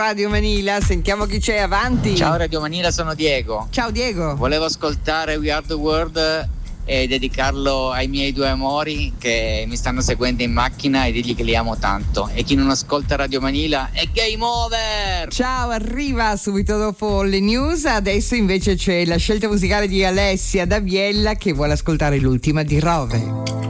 Radio Manila, sentiamo chi c'è avanti. Ciao Radio Manila, sono Diego. Ciao Diego. Volevo ascoltare We Are The World e dedicarlo ai miei due amori che mi stanno seguendo in macchina e dirgli che li amo tanto. E chi non ascolta Radio Manila è game over. Ciao, arriva subito dopo le news. Adesso invece c'è la scelta musicale di Alessia da Biella che vuole ascoltare l'ultima di Rove.